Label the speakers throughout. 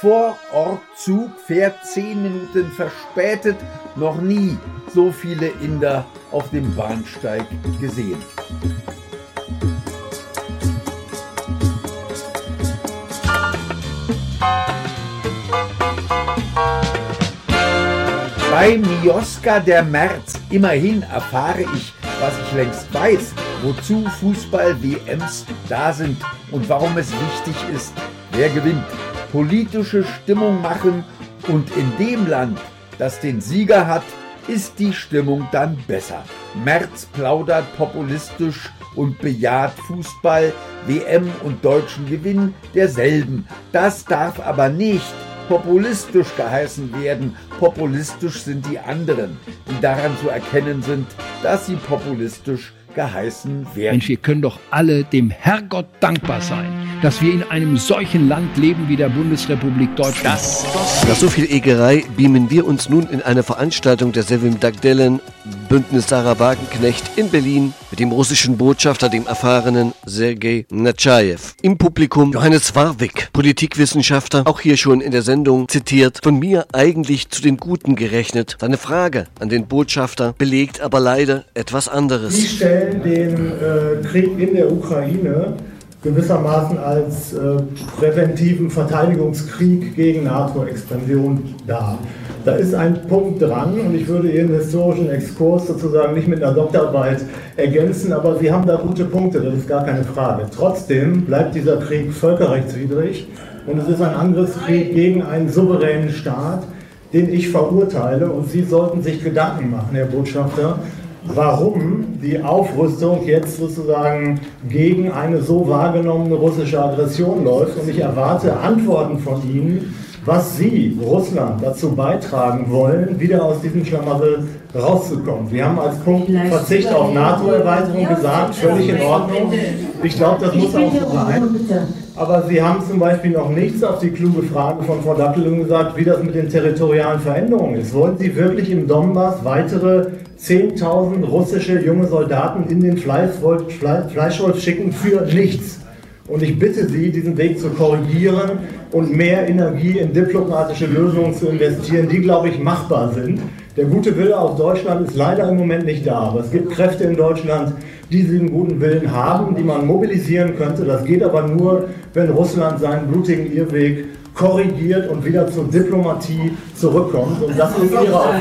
Speaker 1: Vorortzug fährt 10 Minuten verspätet. Noch nie so viele Inder auf dem Bahnsteig gesehen. Bei Mioska der März, immerhin erfahre ich, was ich längst weiß, wozu Fußball-WMs da sind und warum es wichtig ist, wer gewinnt. Politische Stimmung machen und in dem Land, das den Sieger hat, ist die Stimmung dann besser. Merz plaudert populistisch und bejaht Fußball, WM und deutschen Gewinn derselben. Das darf aber nicht populistisch geheißen werden. Populistisch sind die anderen, die daran zu erkennen sind, dass sie populistisch geheißen werden.
Speaker 2: Mensch, wir können doch alle dem Herrgott dankbar sein, dass wir in einem solchen Land leben wie der Bundesrepublik Deutschland.
Speaker 3: Nach so viel Egerei beamen wir uns nun in eine Veranstaltung der Sevim Dagdelen Bündnis Sarah Wagenknecht in Berlin mit dem russischen Botschafter, dem erfahrenen Sergei Nechayev. Im Publikum Johannes Warwick, Politikwissenschaftler, auch hier schon in der Sendung zitiert, von mir eigentlich zu den Guten gerechnet. Seine Frage an den Botschafter belegt aber leider etwas anderes.
Speaker 4: Sie stellen den Krieg in der Ukraine gewissermaßen als präventiven Verteidigungskrieg gegen NATO-Expansion dar. Da ist ein Punkt dran und ich würde Ihren historischen Exkurs sozusagen nicht mit einer Doktorarbeit ergänzen, aber Sie haben da gute Punkte, das ist gar keine Frage. Trotzdem bleibt dieser Krieg völkerrechtswidrig und es ist ein Angriffskrieg gegen einen souveränen Staat, den ich verurteile, und Sie sollten sich Gedanken machen, Herr Botschafter, warum die Aufrüstung jetzt sozusagen gegen eine so wahrgenommene russische Aggression läuft. Und ich erwarte Antworten von Ihnen, was Sie, Russland, dazu beitragen wollen, wieder aus diesem Schlamassel rauszukommen. Wir haben als Punkt Verzicht auf NATO-Erweiterung gesagt, völlig in Ordnung. Ich glaube, das muss auch so sein. Aber Sie haben zum Beispiel noch nichts auf die kluge Frage von Frau Dattelung gesagt, wie das mit den territorialen Veränderungen ist. Wollen Sie wirklich im Donbass weitere 10.000 russische junge Soldaten in den Fleischwolf schicken für nichts? Und ich bitte Sie, diesen Weg zu korrigieren und mehr Energie in diplomatische Lösungen zu investieren, die, glaube ich, machbar sind. Der gute Wille aus Deutschland ist leider im Moment nicht da, aber es gibt Kräfte in Deutschland, die diesen guten Willen haben, die man mobilisieren könnte. Das geht aber nur, wenn Russland seinen blutigen Irrweg korrigiert und wieder zur Diplomatie zurückkommt. Und das ist Ihre Aufgabe.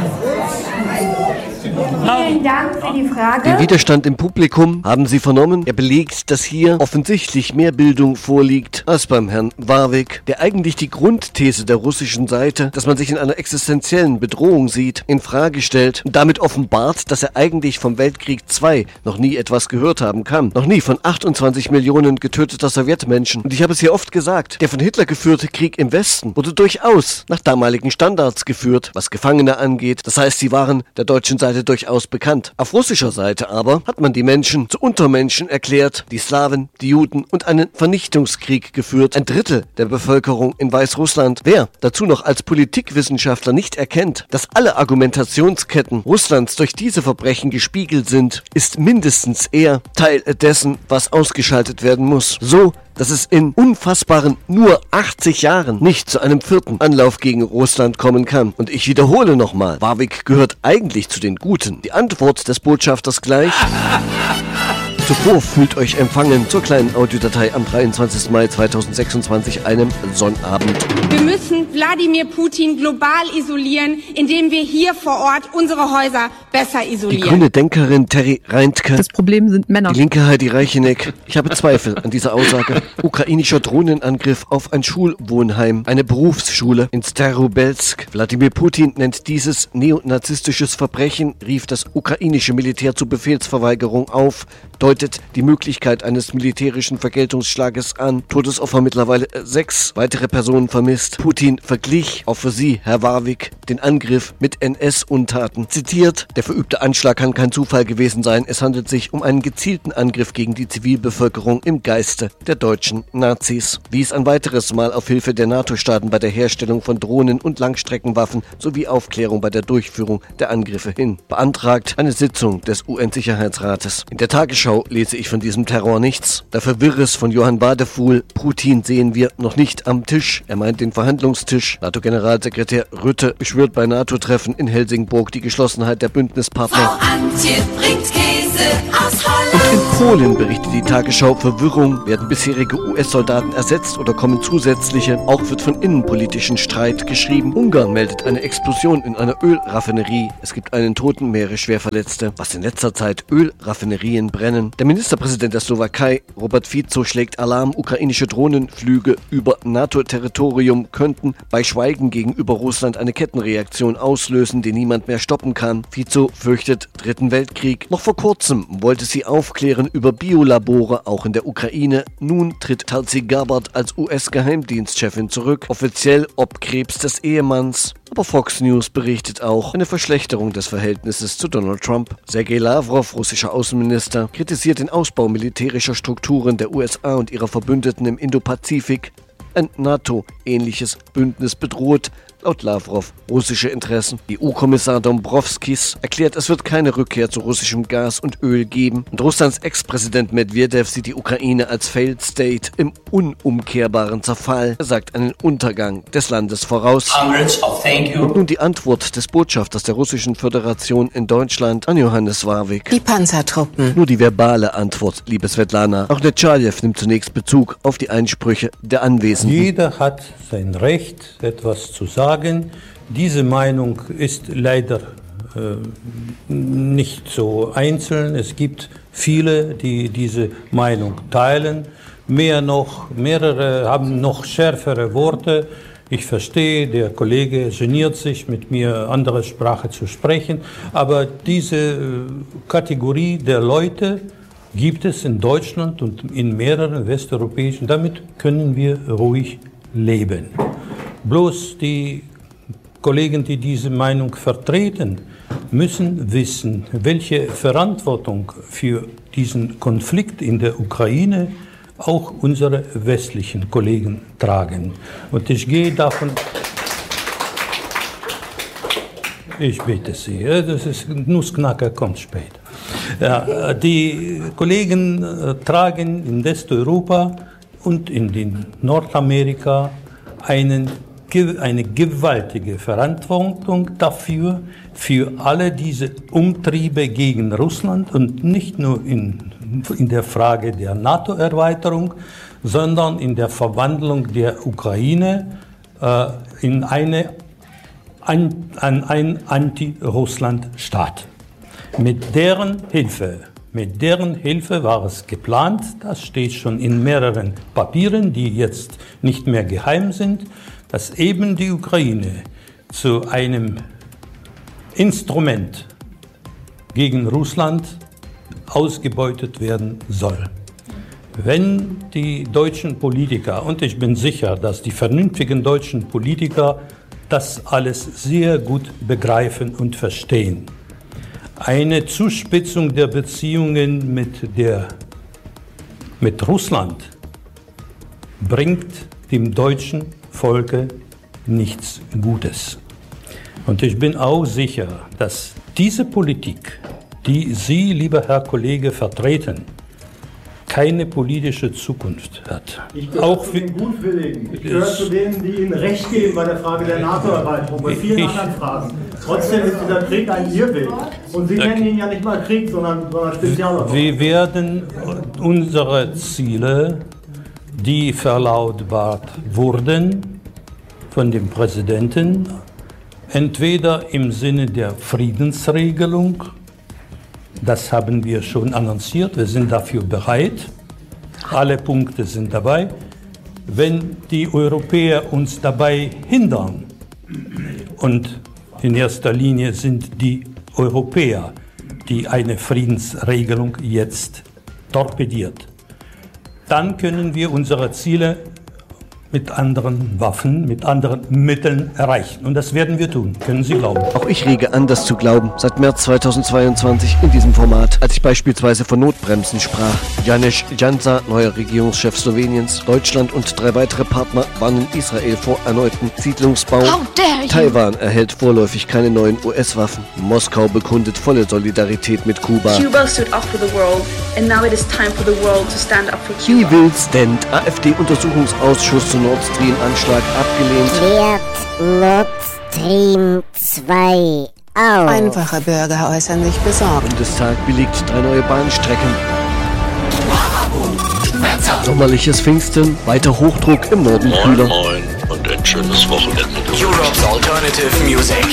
Speaker 5: Vielen Dank für die Frage.
Speaker 3: Den Widerstand im Publikum haben Sie vernommen. Er belegt, dass hier offensichtlich mehr Bildung vorliegt als beim Herrn Warwick, der eigentlich die Grundthese der russischen Seite, dass man sich in einer existenziellen Bedrohung sieht, in Frage stellt und damit offenbart, dass er eigentlich vom Weltkrieg II noch nie etwas gehört haben kann. Noch nie von 28 Millionen getöteter Sowjetmenschen. Und ich habe es hier oft gesagt, der von Hitler geführte Krieg im Westen wurde durchaus nach damaligen Standards geführt, was Gefangene angeht. Das heißt, sie waren der deutschen Seite durchaus bekannt. Auf russischer Seite aber hat man die Menschen zu Untermenschen erklärt, die Slawen, die Juden, und einen Vernichtungskrieg geführt. Ein Drittel der Bevölkerung in Weißrussland. Wer dazu noch als Politikwissenschaftler nicht erkennt, dass alle Argumentationsketten Russlands durch diese Verbrechen gespiegelt sind, ist mindestens eher Teil dessen, was ausgeschaltet werden muss. So, dass es in unfassbaren nur 80 Jahren nicht zu einem 4. Anlauf gegen Russland kommen kann. Und ich wiederhole nochmal, Warwick gehört eigentlich zu den Guten. Die Antwort des Botschafters gleich. Zuvor fühlt euch empfangen zur kleinen Audiodatei am 23. Mai 2026, einem Sonnabend.
Speaker 6: Wir müssen Wladimir Putin global isolieren, indem wir hier vor Ort unsere Häuser besser isolieren.
Speaker 3: Die grüne Denkerin Terry Reintke.
Speaker 7: Das Problem sind Männer.
Speaker 3: Die linke Heidi Reicheneck. Ich habe Zweifel an dieser Aussage. Ukrainischer Drohnenangriff auf ein Schulwohnheim, eine Berufsschule in Starobelsk. Wladimir Putin nennt dieses neonazistisches Verbrechen, rief das ukrainische Militär zur Befehlsverweigerung auf, deutet die Möglichkeit eines militärischen Vergeltungsschlages an. Todesopfer mittlerweile 6, weitere Personen vermisst. Putin verglich, auch für Sie, Herr Warwick, den Angriff mit NS-Untaten. Zitiert, der verübte Anschlag kann kein Zufall gewesen sein. Es handelt sich um einen gezielten Angriff gegen die Zivilbevölkerung im Geiste der deutschen Nazis. Wies ein weiteres Mal auf Hilfe der NATO-Staaten bei der Herstellung von Drohnen und Langstreckenwaffen sowie Aufklärung bei der Durchführung der Angriffe hin. Beantragt eine Sitzung des UN-Sicherheitsrates. In der Tagesschau Tagesschau lese ich von diesem Terror nichts. Der Verwirres von Johann Wadefuhl, Putin sehen wir noch nicht am Tisch. Er meint den Verhandlungstisch. NATO-Generalsekretär Rutte beschwört bei NATO-Treffen in Helsingborg die Geschlossenheit der Bündnispartner.
Speaker 7: Frau Antje bringt Käse aus Holland.
Speaker 3: Und in Polen berichtet die Tagesschau Verwirrung. Werden bisherige US-Soldaten ersetzt oder kommen zusätzliche? Auch wird von innenpolitischen Streit geschrieben. Ungarn meldet eine Explosion in einer Ölraffinerie. Es gibt einen Toten, mehrere Schwerverletzte. Was in letzter Zeit Ölraffinerien brennen. Der Ministerpräsident der Slowakei, Robert Fico, schlägt Alarm. Ukrainische Drohnenflüge über NATO-Territorium könnten bei Schweigen gegenüber Russland eine Kettenreaktion auslösen, die niemand mehr stoppen kann. Fico fürchtet Dritten Weltkrieg. Noch vor kurzem wollte sie aufklären über Biolabore, auch in der Ukraine. Nun tritt Tulsi Gabbard als US-Geheimdienstchefin zurück. Offiziell ob Krebs des Ehemanns. Aber Fox News berichtet auch eine Verschlechterung des Verhältnisses zu Donald Trump. Sergei Lavrov, russischer Außenminister, kritisiert den Ausbau militärischer Strukturen der USA und ihrer Verbündeten im Indopazifik. Ein NATO-ähnliches Bündnis bedroht, laut Lavrov, russische Interessen. EU-Kommissar Dombrovskis erklärt, es wird keine Rückkehr zu russischem Gas und Öl geben. Und Russlands Ex-Präsident Medvedev sieht die Ukraine als Failed State im unumkehrbaren Zerfall. Er sagt einen Untergang des Landes voraus. Und nun die Antwort des Botschafters der Russischen Föderation in Deutschland an Johannes Warwick.
Speaker 8: Die Panzertruppen.
Speaker 3: Nur die verbale Antwort, liebe Svetlana. Auch Netschajew nimmt zunächst Bezug auf die Einsprüche der Anwesenden.
Speaker 9: Jeder hat sein Recht, etwas zu sagen. Diese Meinung ist leider nicht so einzeln. Es gibt viele, die diese Meinung teilen. Mehrere haben noch schärfere Worte. Ich verstehe, der Kollege geniert sich, mit mir andere Sprache zu sprechen. Aber diese Kategorie der Leute gibt es in Deutschland und in mehreren westeuropäischen. Damit können wir ruhig leben. Bloß die Kollegen, die diese Meinung vertreten, müssen wissen, welche Verantwortung für diesen Konflikt in der Ukraine auch unsere westlichen Kollegen tragen. Und ich gehe davon... Ich bitte Sie, das ist Nussknacker, kommt später. Ja, die Kollegen tragen in Westeuropa und in Nordamerika eine gewaltige Verantwortung dafür, für alle diese Umtriebe gegen Russland und nicht nur in der Frage der NATO-Erweiterung, sondern in der Verwandlung der Ukraine in einen Anti-Russland-Staat. Mit deren Hilfe war es geplant, das steht schon in mehreren Papieren, die jetzt nicht mehr geheim sind, dass eben die Ukraine zu einem Instrument gegen Russland ausgebeutet werden soll. Wenn die deutschen Politiker, und ich bin sicher, dass die vernünftigen deutschen Politiker das alles sehr gut begreifen und verstehen, eine Zuspitzung der Beziehungen mit Russland bringt dem deutschen Volke nichts Gutes. Und ich bin auch sicher, dass diese Politik, die Sie, lieber Herr Kollege, vertreten, keine politische Zukunft hat.
Speaker 4: Ich gehöre zu den Gutwilligen. Ich gehöre zu denen, die Ihnen Recht geben bei der Frage der NATO-Erweiterung, bei vielen anderen Fragen. Trotzdem ist dieser Krieg ein Irrweg. Und Sie nennen ihn ja nicht mal Krieg, sondern Spezialoperation.
Speaker 9: Wir werden unsere Ziele, die verlautbart wurden von dem Präsidenten, entweder im Sinne der Friedensregelung, das haben wir schon annonciert, wir sind dafür bereit, alle Punkte sind dabei. Wenn die Europäer uns dabei hindern, und in erster Linie sind die Europäer, die eine Friedensregelung jetzt torpediert, dann können wir unsere Ziele mit anderen Waffen, mit anderen Mitteln erreichen. Und das werden wir tun, können Sie glauben.
Speaker 3: Auch ich rege an, das zu glauben. Seit März 2022 in diesem Format, als ich beispielsweise von Notbremsen sprach. Janez Janša, neuer Regierungschef Sloweniens, Deutschland und 3 weitere Partner warnen Israel vor erneuten Siedlungsbau. Taiwan erhält vorläufig keine neuen US-Waffen. Moskau bekundet volle Solidarität mit Kuba.
Speaker 8: Cuba stood up for the world and now it is time for the world to stand up for Cuba.
Speaker 3: Wie will's denn? AfD-Untersuchungsausschuss zu Nord Stream-Anschlag abgelehnt.
Speaker 10: Klärt Nord Stream 2 auf.
Speaker 11: Einfache Bürger äußern sich besorgt.
Speaker 3: Bundestag belegt 3 neue Bahnstrecken. Sommerliches Pfingsten, weiter Hochdruck im Norden kühler.
Speaker 12: Moin und ein schönes Wochenende.
Speaker 13: Europe's Alternative Music.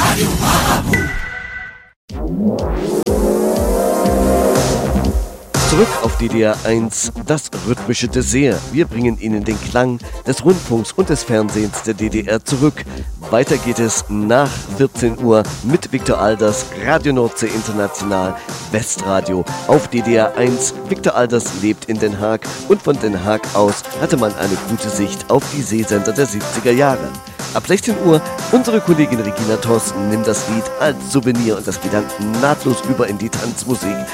Speaker 3: Zurück auf DDR 1, das rhythmische Dessert. Wir bringen Ihnen den Klang des Rundfunks und des Fernsehens der DDR zurück. Weiter geht es nach 14 Uhr mit Viktor Alders, Radio Nordsee International, Westradio auf DDR 1. Viktor Alders lebt in Den Haag und von Den Haag aus hatte man eine gute Sicht auf die Seesender der 70er Jahre. Ab 16 Uhr unsere Kollegin Regina Thorsten nimmt das Lied als Souvenir und das geht dann nahtlos über in die Tanzmusik.